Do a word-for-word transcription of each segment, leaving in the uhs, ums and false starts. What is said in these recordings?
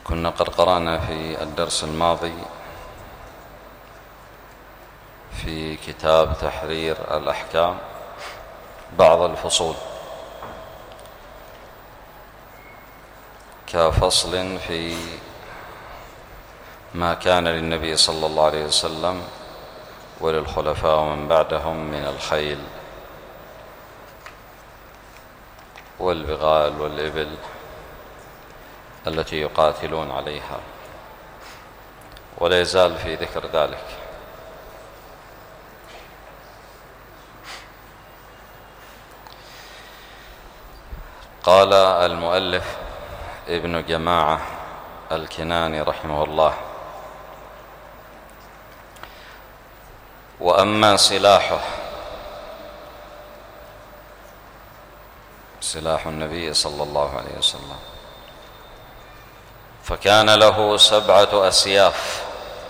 كنا قد قرأنا في الدرس الماضي في كتاب تحرير الأحكام بعض الفصول، كفصل في ما كان للنبي صلى الله عليه وسلم وللخلفاء ومن بعدهم من الخيل والبغال والإبل التي يقاتلون عليها، ولا يزال في ذكر ذلك. قال المؤلف ابن جماعة الكناني رحمه الله: وأما سلاحه، سلاح النبي صلى الله عليه وسلم، فكان له سبعة أسياف.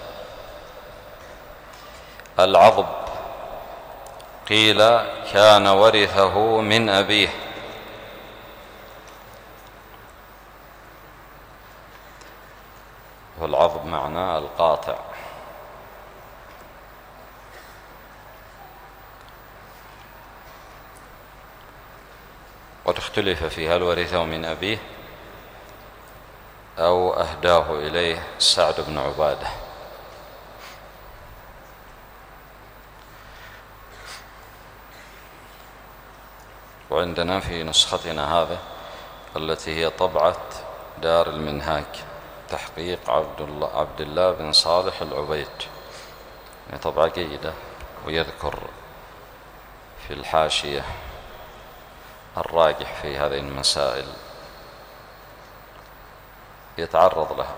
العضب قيل كان ورثه من أبيه، والعضب معناه القاطع، واختلف في هل ورثه من أبيه أو أهداه إليه سعد بن عبادة. وعندنا في نسختنا هذه التي هي طبعة دار المنهاج تحقيق عبد الله, عبد الله بن صالح العبيد، يعني طبعة جيدة، ويذكر في الحاشية الراجح في هذه المسائل يتعرض لها.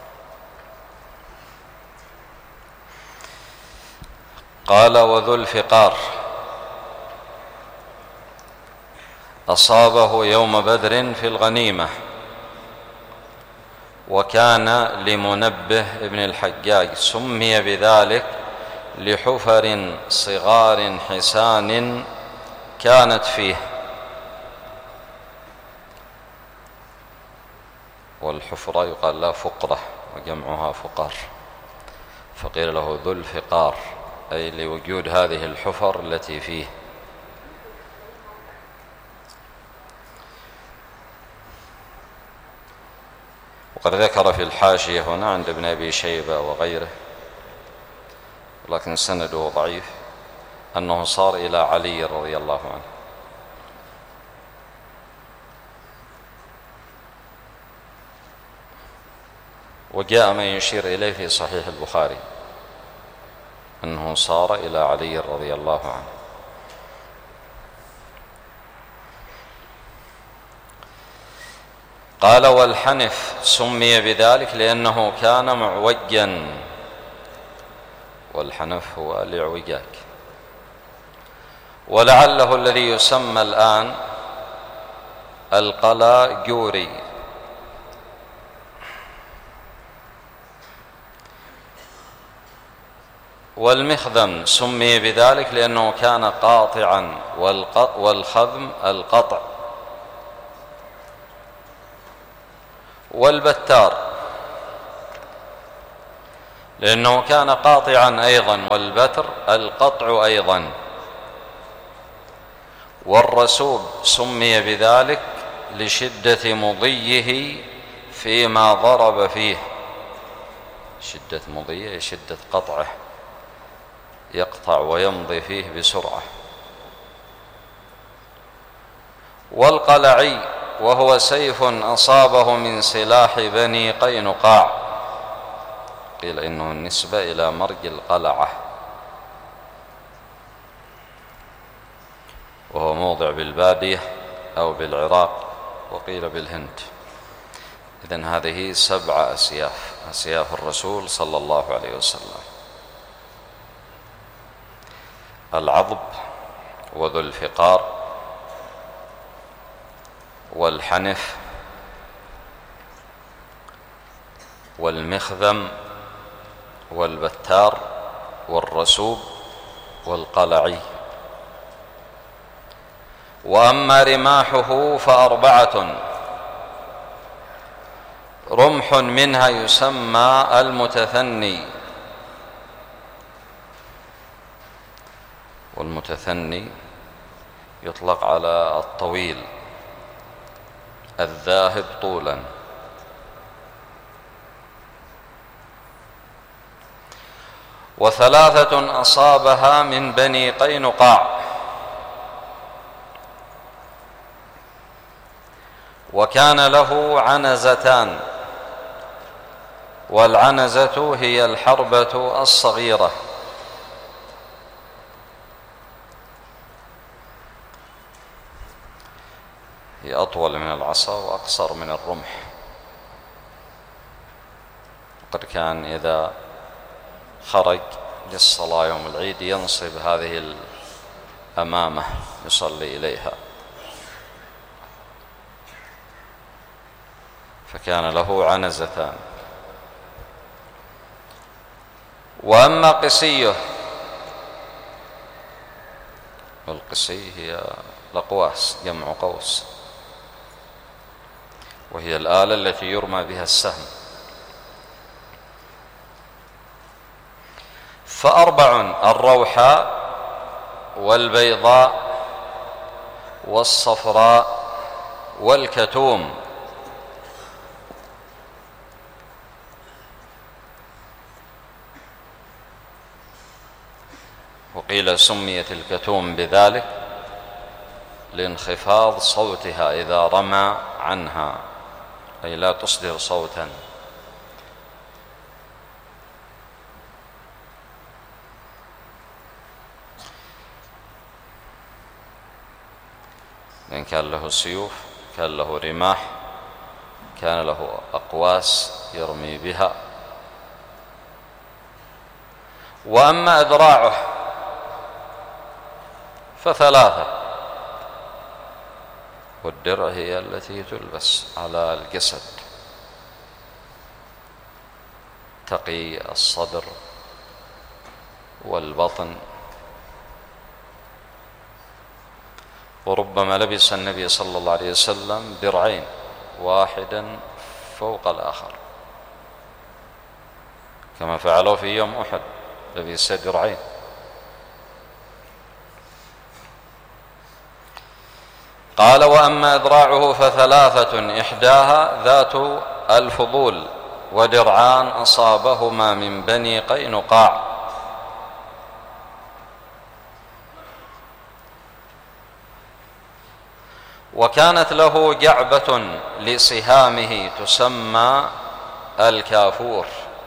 قال: وذو الفقار أصابه يوم بدر في الغنيمة، وكان لمنبه ابن الحجاج، سمي بذلك لحفر صغار حسان كانت فيه، والحفرة يقال لها فقرة وجمعها فقار، فقيل له ذو الفقار أي لوجود هذه الحفر التي فيه. وقد ذكر في الحاشية هنا عند ابن أبي شيبة وغيره، لكن سنده ضعيف، أنه صار إلى علي رضي الله عنه، وجاء من يشير إليه في صحيح البخاري أنه صار إلى علي رضي الله عنه. قال: والحنف سمي بذلك لأنه كان معوجا، والحنف هو الإعوجاج، ولعله الذي يسمى الآن القلاجوري. والمخذم سمي بذلك لأنه كان قاطعا، والخذم القطع. والبتار لأنه كان قاطعا أيضا، والبتر القطع أيضا. والرسوب سمي بذلك لشدة مضيه فيما ضرب فيه، شدة مضيه شدة قطعه، يقطع ويمضي فيه بسرعة. والقلعي وهو سيف أصابه من سلاح بني قينقاع، قيل إنه النسبة إلى مرج القلعة، وهو موضع بالبادية أو بالعراق، وقيل بالهند. إذن هذه سبع أسياف، أسياف الرسول صلى الله عليه وسلم: العضب، وذو الفقار، والحنف، والمخذم، والبتار، والرسوب، والقلعي. وأما رماحه فأربعة: رمح منها يسمى المتثني، والمتثني يطلق على الطويل الذاهب طولا. وثلاثة أصابها من بني قينقاع، وكان له عنزتان، والعنزة هي الحربة الصغيرة، هي أطول من العصا وأقصر من الرمح. وقد كان إذا خرج للصلاة يوم العيد ينصب هذه الأمامة يصلي إليها، فكان له عنزتان. وأما قسيه، والقسي هي الأقواس جمع قوس، وهي الآلة التي يرمى بها السهم. فأربع: الروحاء والبيضاء والصفراء والكتوم. وقيل سميت الكتوم بذلك لانخفاض صوتها إذا رمى عنها، أي لا تصدر صوتا. لأن كان له سيوف، كان له رماح، كان له أقواس يرمي بها. وأما أذراعه فثلاثة: والدرع هي التي تلبس على الجسد تقي الصدر والبطن. وربما لبس النبي صلى الله عليه وسلم درعين، واحدا فوق الآخر، كما فعلوا في يوم أحد، لبس درعين. قال: وأما أذراعه فثلاثة: إحداها ذات الفضول، ودرعان أصابهما من بني قينقاع. وكانت له جعبة لسهامه تسمى الكافور،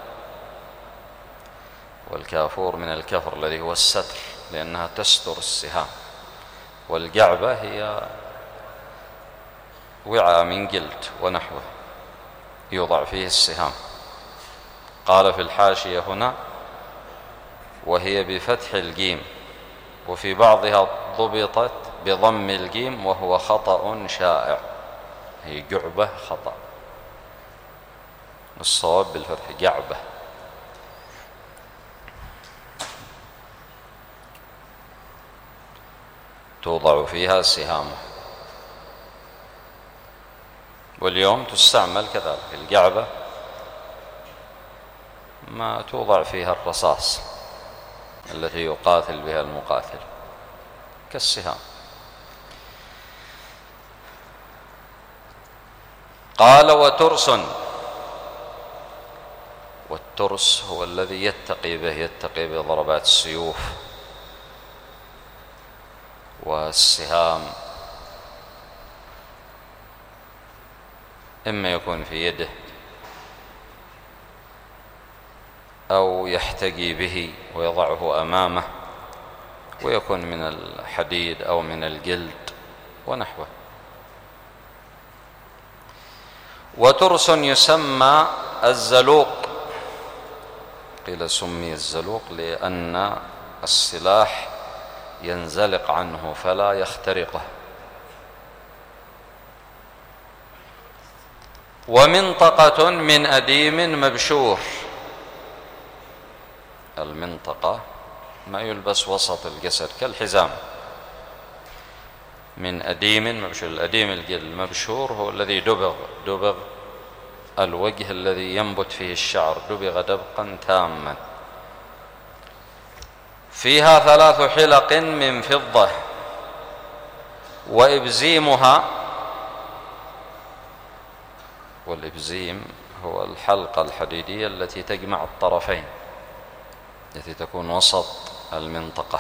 والكافور من الكفر الذي هو الستر، لأنها تستر السهام. والجعبة هي وعاء من جلد ونحوه يوضع فيه السهام. قال في الحاشية هنا: وهي بفتح الجيم، وفي بعضها ضبطت بضم الجيم، وهو خطأ شائع، هي جعبة خطأ، الصواب بالفتح جعبة. توضع فيها سهامه، واليوم تستعمل كذلك الجعبة، ما توضع فيها الرصاص التي يقاتل بها المقاتل كالسهام. قال: وترس، والترس هو الذي يتقي به، يتقي بضربات السيوف والسهام، إما يكون في يده أو يحتجي به ويضعه أمامه، ويكون من الحديد أو من الجلد ونحوه. وترس يسمى الزلوق، قيل سمي الزلوق لأن السلاح ينزلق عنه فلا يخترقه. ومنطقة من أديم مبشور، المنطقة ما يلبس وسط الجسد كالحزام، من أديم مبشور. الأديم المبشور هو الذي دبغ دبغ الوجه الذي ينبت فيه الشعر دبغ دبقا تاما. فيها ثلاث حلق من فضة، وإبزيمها، والإبزيم هو الحلقة الحديدية التي تجمع الطرفين، التي تكون وسط المنطقة.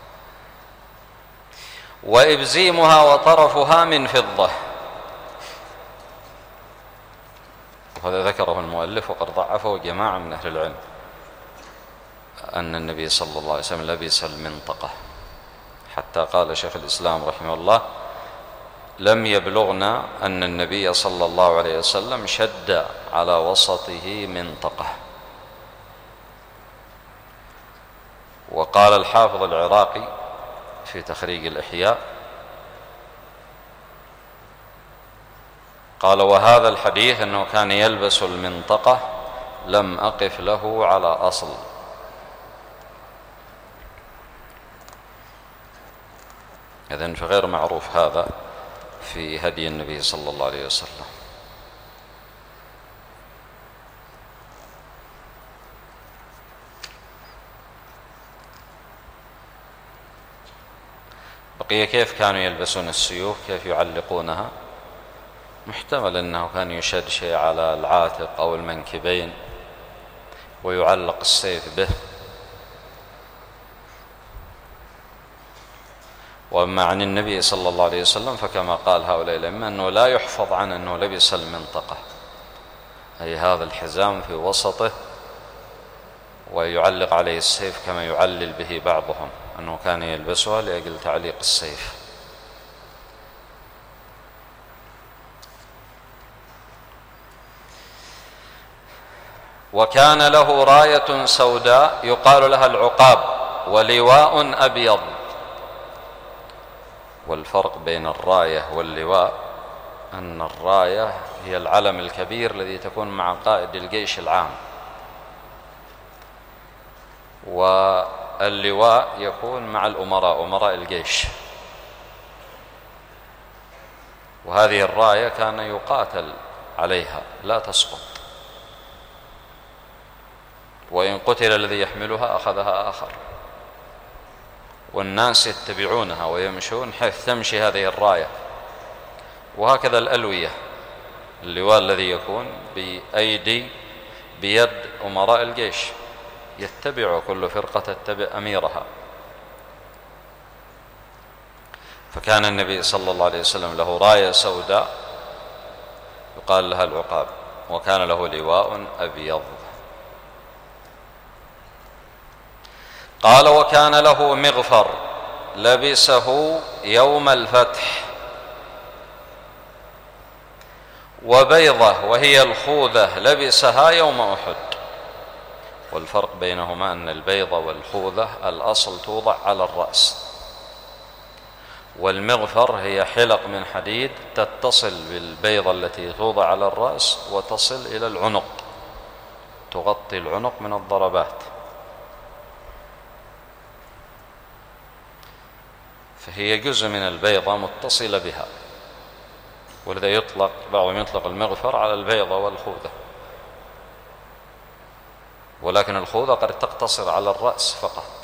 وإبزيمها وطرفها من فضة. وهذا ذكره المؤلف وقد ضعفه جماعة من أهل العلم، أن النبي صلى الله عليه وسلم لبس المنطقة، حتى قال شيخ الإسلام رحمه الله: لم يبلغنا أن النبي صلى الله عليه وسلم شد على وسطه منطقة. وقال الحافظ العراقي في تخريج الإحياء، قال: وهذا الحديث أنه كان يلبس المنطقة لم أقف له على أصل. إذن فغير معروف هذا في هدي النبي صلى الله عليه وسلم. بقي كيف كانوا يلبسون السيوف، كيف يعلقونها. محتمل أنه كان يشد شيء على العاتق أو المنكبين ويعلق السيف به. وأما عن النبي صلى الله عليه وسلم فكما قال هؤلاء الأئمة أنه لا يحفظ عنه أنه لبس المنطقة، أي هذا الحزام في وسطه ويعلق عليه السيف كما يعلل به بعضهم، أنه كان يلبسها لأجل تعليق السيف. وكان له راية سوداء يقال لها العقاب، ولواء أبيض. والفرق بين الراية واللواء أن الراية هي العلم الكبير الذي تكون مع قائد الجيش العام، واللواء يكون مع الأمراء، أمراء الجيش. وهذه الراية كان يقاتل عليها لا تسقط، وإن قتل الذي يحملها أخذها آخر، والناس يتبعونها ويمشون حيث تمشي هذه الراية. وهكذا الألوية، اللواء الذي يكون بأيدي بيد أمراء الجيش، يتبع كل فرقة تتبع أميرها. فكان النبي صلى الله عليه وسلم له راية سوداء يقال لها العقاب، وكان له لواء أبيض. قال: وكان له مغفر لبسه يوم الفتح، وبيضة وهي الخوذة لبسها يوم أحد. والفرق بينهما أن البيضة والخوذة الأصل توضع على الرأس، والمغفر هي حلق من حديد تتصل بالبيضة التي توضع على الرأس وتصل إلى العنق، تغطي العنق من الضربات. فهي جزء من البيضة متصلة بها، ولذا يطلق بعضهم يطلق المغفر على البيضة والخوذة، ولكن الخوذة قد تقتصر على الرأس فقط.